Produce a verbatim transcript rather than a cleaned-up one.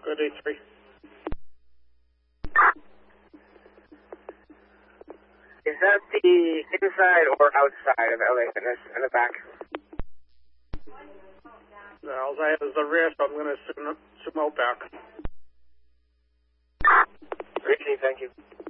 Good D three. Is that the inside or outside of L A Fitness in the back? No, all I have is the rear, so I'm going to assume, assume out back. Richie, thank you.